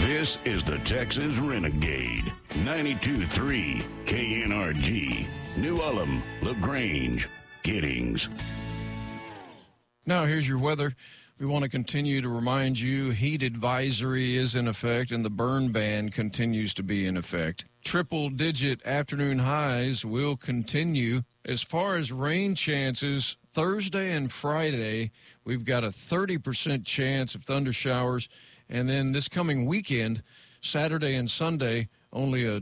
This is the Texas Renegade. 92.3 KNRG. New Ulm, LaGrange, Giddings. Now here's your weather. We want to continue to remind you heat advisory is in effect and the burn ban continues to be in effect. Triple-digit afternoon highs will continue. As far as rain chances, Thursday and Friday, we've got a 30% chance of thunder showers. And then this coming weekend, Saturday and Sunday, only a